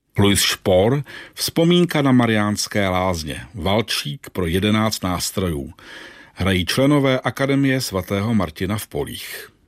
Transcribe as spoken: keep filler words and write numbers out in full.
Louis Spohr, Vzpomínka na Mariánské lázně, valčík pro jedenáct nástrojů. Hrají členové Akademie svatého Martina v Polích.